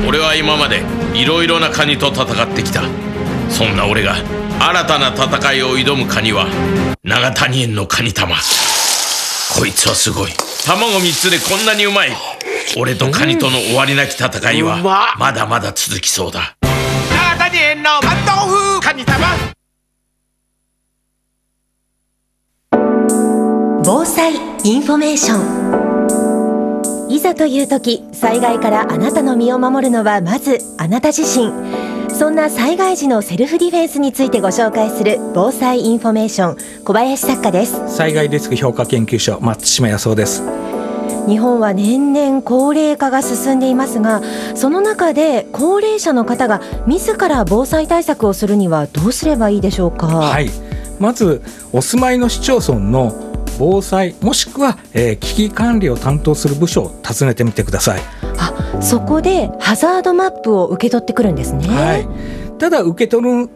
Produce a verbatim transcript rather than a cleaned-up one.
俺は今までいろいろなカニと戦ってきた。そんな俺が新たな戦いを挑むカニは長谷園のカニ玉。こいつはすごい。卵みっつでこんなにうまい。俺とカニとの終わりなき戦いはまだまだ続きそうだ。 長谷園のマッ豆腐カニ玉。 防災インフォメーション。いざという時、災害からあなたの身を守るのはまずあなた自身。そんな災害時のセルフディフェンスについてご紹介する防災インフォメーション、小林作家です。 災害リスク評価研究所松島康夫です。 日本は年々高齢化が進んでいますが、その中で高齢者の方が自ら防災対策をするにはどうすればいいでしょうか。 はい、まずお住まいの市町村の防災もしくは、えー、危機管理を担当する部署を訪ねてみてください。 あ、そこでハザードマップを受け取ってくるんですね。 はい、ただ受け取る